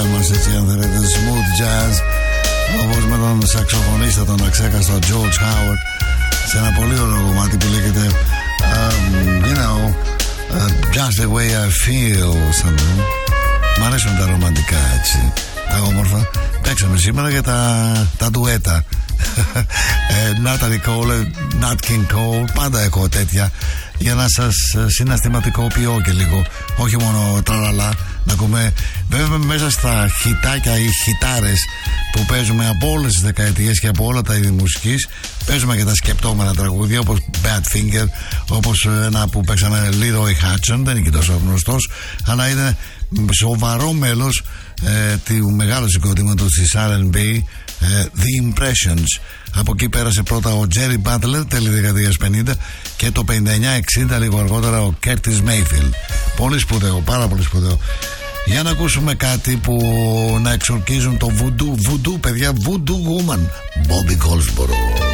style μας, έτσι αν θέλετε, smooth jazz, όπως με τον σαξοφωνίστα τον αξέκαστο George Howard, σε ένα πολύ ωραίο κομμάτι που λέγεται you know, just the way I feel something. Μ' αρέσουν τα ρομαντικά, έτσι, τα όμορφα. Παίξαμε σήμερα για τα ντουέτα. Natalie Cole, Nat King Cole. Πάντα έχω τέτοια για να σας συναισθηματικοποιώ και λίγο. Όχι μόνο τραλαλά. Να ακούμε βέβαια μέσα στα χιτάκια ή χιτάρες που παίζουμε από όλες τις δεκαετίες και από όλα τα είδη μουσικής. Παίζουμε και τα σκεπτόμενα τραγούδια, όπως Badfinger, όπως ένα που παίξαμε Leroy Hutchins. Δεν είναι και τόσο γνωστός, αλλά είναι σοβαρό μέλος του μεγάλου συγκροτήματος της R&B, The Impressions. Από εκεί πέρασε πρώτα ο Jerry Butler, τέλη δεκαετίας 50, και το 59-60 λίγο αργότερα ο Curtis Mayfield. Πολύ σπουδαίο, πάρα πολύ σπουδαίο. Για να ακούσουμε κάτι που να εξορκίζουν το voodoo, παιδιά, voodoo woman, Bobby Goldsboro.